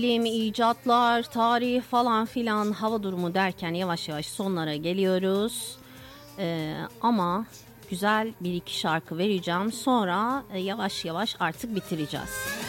Bilim, icatlar, tarih falan filan, hava durumu derken yavaş yavaş sonlara geliyoruz. Ama güzel bir iki şarkı vereceğim. Sonra yavaş yavaş artık bitireceğiz.